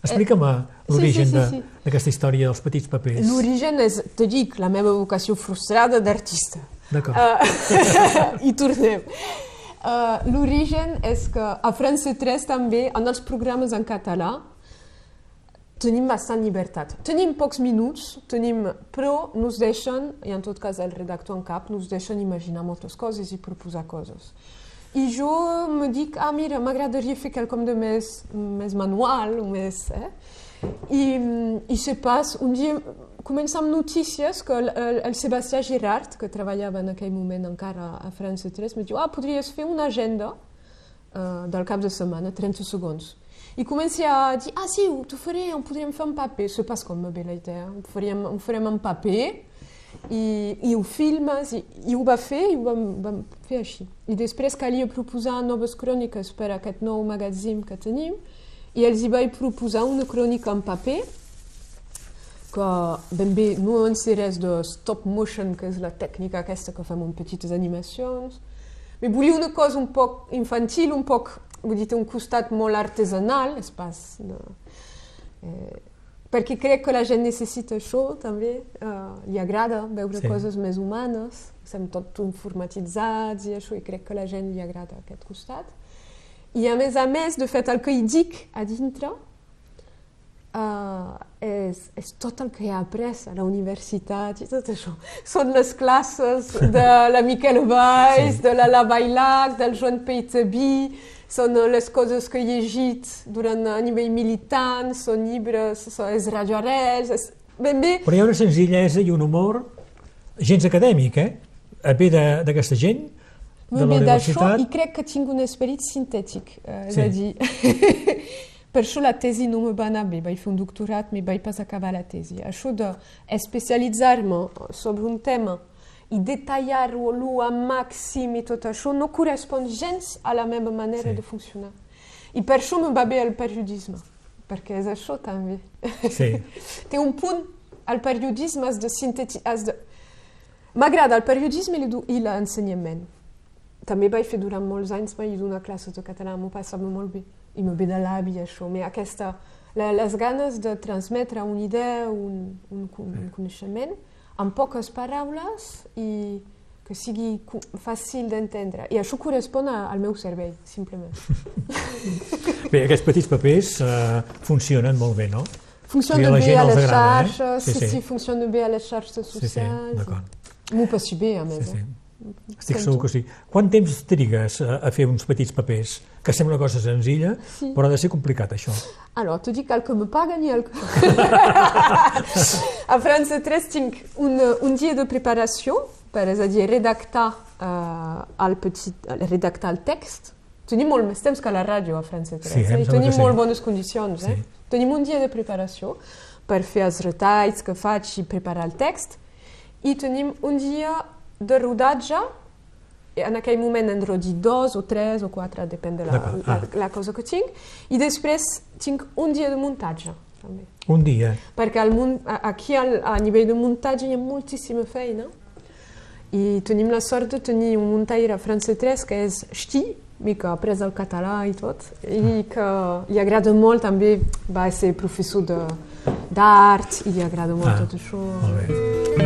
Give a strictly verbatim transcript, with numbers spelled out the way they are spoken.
Explica'm l'origen sí, sí, sí. d'aquesta història dels petits papers. L'origen és, te dic, la meva vocació frustrada d'artista. D'acord. Uh, I tornem. Uh, L'origen és que a France tres també, en els programes en català, tenim bastant llibertat. Tenim pocs minuts, tenim, però nos deixen, i en tot cas el redactor en cap, nos deixen imaginar moltes coses i proposar coses. I jo me dic, ah, mira, m'agradaria fer quelcom de més, més manual, més... Eh? I, i se pas, un dia comença amb notícies que el, el, el Sebastià Girard, que treballava en aquell moment encara a France tres, me diu, ah, podries fer una agenda uh, del cap de setmana, trenta segons. I comença a dir, ah, sí, ho faré, ho podríem fer en paper. Se pas com me ve la idea, ho faríem, ho farem en paper i, i ho filmes, i, i ho va fer, i ho vam, vam fer així. I després calia proposar noves cròniques per a aquest nou magazín que tenim, i els hi vaig proposar una crònica en paper, que ben bé no en sé res de stop motion, que és la tècnica aquesta que fem amb petites animacions, però volia una cosa un poc infantil, un poc, vull dir, un costat molt artesanal, és pas... No. Eh, perquè crec que la gent necessita això, també. Uh, li agrada veure sí. coses més humanes. Estem tot informatitzats i això, i crec que a la gent li agrada aquest costat. I a més a més, de fet, el que hi dic a dintre uh, és, és tot el que he après a la universitat i tot això. Són les classes de la Miquel Valls, sí. de la La Bailac, del Joan Peitebí, són les coses que he llegit durant a nivell militant, són llibres, és Radio Arrels, és ben bé... Però hi ha una senzillesa i un humor gens acadèmic, eh? Ve d'aquesta gent, de la universitat... I crec que tinc un esperit sintètic, eh, és sí. a dir... Per això la tesi no me va anar bé, vaig fer un doctorat, però vaig pas acabar la tesi. Això d'especialitzar-me sobre un tema i detallar-lo al màxim i tot això no correspon gens a la meva manera sí. de funcionar. I per això me va bé el periodisme, perquè és això també. Sí. Té un punt, el periodisme has de sintetitzar... De... M'agrada el periodisme i l'ensenyament. També vaig fer durant molts anys, vaig donar classes de català, m'ho passava molt bé. I me ve de l'avi, això. Però aquesta, la, les ganes de transmetre una idea, un, un, un coneixement, amb poques paraules i que sigui fàcil d'entendre. I això correspon al meu cervell, simplement. Bé, aquests petits papers uh, funcionen molt bé, no? Funcionen bé a les xarxes, sí, sí, funcionen bé a les xarxes socials. Sí, sí, d'acord. M'ho passi bé, a més. Sí, sí. Estic segur que sí. Quant temps trigues a, a fer uns petits papers? Que sembla una cosa senzilla, sí. però ha de ser complicat, això. Alors, te dic el que me paguen i el que... A France tres tinc un, un dia de preparació, per és a dir, redactar, uh, el petit, redactar el text. Tenim molt més temps que a la ràdio a France tres. Sí, eh? Tenim sí. molt bones condicions. Eh? Sí. Tenim un dia de preparació per fer els retalls que faig i preparar el text. I tenim un dia de rodatge, en aquell moment en rodi dos o tres o quatre, depèn de la, la, la cosa que tinc, i després tinc un dia de muntatge. També. Un dia? Perquè al, aquí al, a nivell de muntatge hi ha moltíssima feina i tenim la sort de tenir un muntaire a France tres que és Sti, que ha après el català i tot, i que li agrada molt també, va ser professor d'art i li agrada molt ah, tot això. Molt bé.